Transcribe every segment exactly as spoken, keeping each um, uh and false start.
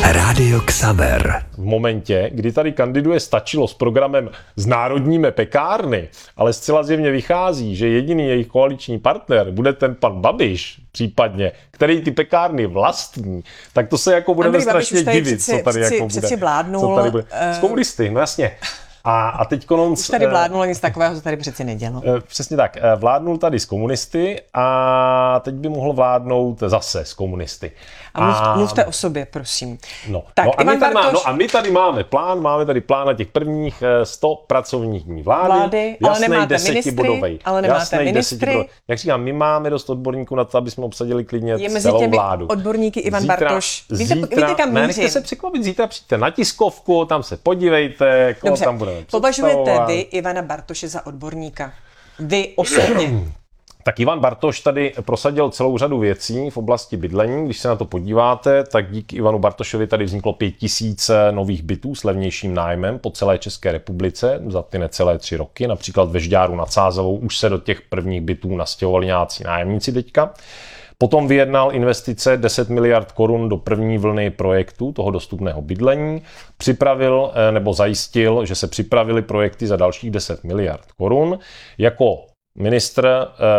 Rádio Xaver. V momentě, kdy tady kandiduje Stačilo s programem Znárodníme pekárny, ale zcela zjevně vychází, že jediný jejich koaliční partner bude ten pan Babiš, případně, který ty pekárny vlastní, tak to se jako budeme Andrej strašně Babiš divit, přeci, co tady přeci, jako přeci bude. vládnul, Co tady bude. S komunisty, no jasně. A, a teď konec... Už tady vládnul, nic takového to tady přeci nedělo. Přesně tak. Vládnul tady s komunisty a teď by mohl vládnout zase s komunisty. A, a mluvte o sobě, prosím. No, tak, no, a Ivan my tady Bartoš... má, no a my tady máme plán, máme tady plán na těch prvních sto pracovních dní vlády. vlády ale nemáte ministry, ale nemáte jasnej ministry. Jak říkám, my máme dost odborníků na to, aby jsme obsadili klidně je mezi celou těmi vládu. Odborníky Ivan zítra, Bartoš. Víte, zítra, víte kam ne, mířím? nechte se překvapit, zítra přijďte na tiskovku, tam se podívejte, koho Dobře, tam budeme považujete vy Ivana Bartoše za odborníka? Vy osobně? Tak Ivan Bartoš tady prosadil celou řadu věcí v oblasti bydlení. Když se na to podíváte, tak díky Ivanu Bartošovi tady vzniklo pět tisíc nových bytů s levnějším nájmem po celé České republice za ty necelé tři roky. Například ve Žďáru nad Sázavou už se do těch prvních bytů nastěhovali nějací nájemníci teďka. Potom vyjednal investice deset miliard korun do první vlny projektu toho dostupného bydlení. Připravil nebo zajistil, že se připravily projekty za dalších deset miliard korun. Jako ministr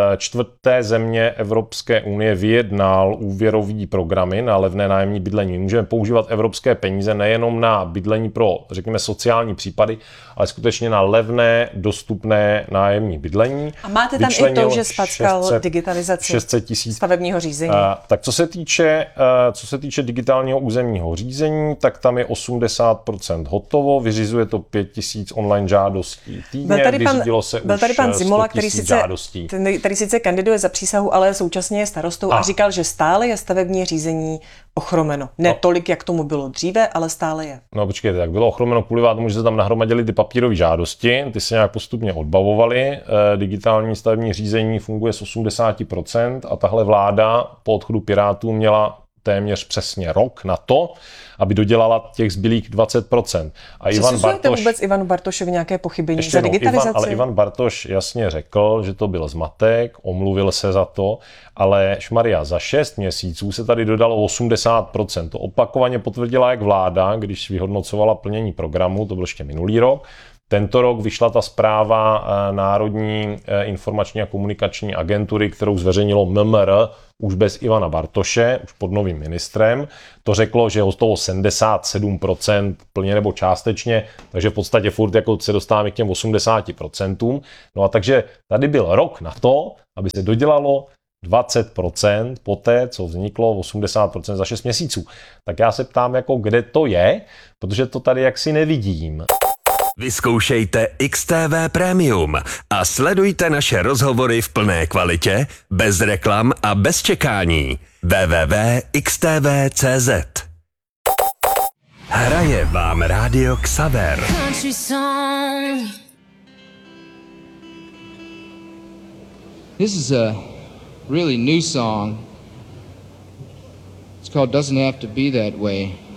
čtvrté země Evropské unie vyjednal úvěrový programy na levné nájemní bydlení. Můžeme používat evropské peníze nejenom na bydlení pro, řekněme, sociální případy, ale skutečně na levné, dostupné nájemní bydlení. A máte tam Vyčlenil i to, že spackal šest set, digitalizaci šest set tisíc stavebního řízení? Uh, tak co se týče, uh, co se týče digitálního územního řízení, tak tam je osmdesát procent hotovo, vyřizuje to pět tisíc online žádostí týdně, byl tady pan, vyřídilo se byl tady už pan Zimola, který sice, žádostí. ten, který sice kandiduje za přísahu, ale současně je starostou a, a říkal, že stále je stavební řízení ochromeno. Ne no. tolik, jak tomu bylo dříve, ale stále je. No počkejte, tak bylo ochromeno kvůli tomu, že se tam nahromadily ty papírové žádosti, ty se nějak postupně odbavovaly. E, digitální stavební řízení funguje z osmdesát procent a tahle vláda po odchodu Pirátů měla téměř přesně rok na to, aby dodělala těch zbylých dvacet procent. A Ivan Bartoš... vůbec Ivanu Bartošovi nějaké pochybení Ještě za no, digitalizaci? Ivan, ale Ivan Bartoš jasně řekl, že to byl zmatek, omluvil se za to, ale šmaria, za šest měsíců se tady dodalo osmdesát procent. To opakovaně potvrdila jak vláda, když vyhodnocovala plnění programu, to byl ještě minulý rok. Tento rok vyšla ta zpráva Národní informační a komunikační agentury, kterou zveřejnilo M M R už bez Ivana Bartoše, už pod novým ministrem. To řeklo, že z toho sedmdesát sedm procent plně nebo částečně, takže v podstatě furt jako se dostáváme k těm osmdesáti procentům. No a takže tady byl rok na to, aby se dodělalo dvacet procent poté, co vzniklo osmdesát procent za šest měsíců. Tak já se ptám, jako kde to je, protože to tady jaksi nevidím. Vyzkoušejte X T V Premium a sledujte naše rozhovory v plné kvalitě, bez reklam a bez čekání. w w w tečka x t v tečka c z Hraje vám Rádio Xaver. This is a really new song. It's called Doesn't Have to Be That Way.